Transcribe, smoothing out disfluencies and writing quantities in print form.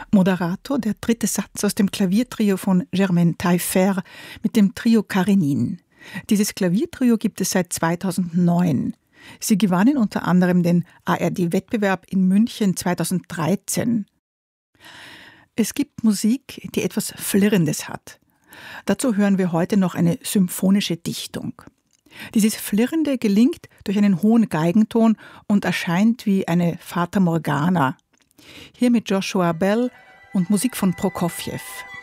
Moderato, der dritte Satz aus dem Klaviertrio von Germaine Taillefer mit dem Trio Karenin. Dieses Klaviertrio gibt es seit 2009. Sie gewannen unter anderem den ARD-Wettbewerb in München 2013. Es gibt Musik, die etwas Flirrendes hat. Dazu hören wir heute noch eine symphonische Dichtung. Dieses Flirrende gelingt durch einen hohen Geigenton und erscheint wie eine Fata Morgana. Hier mit Joshua Bell und Musik von Prokofjew.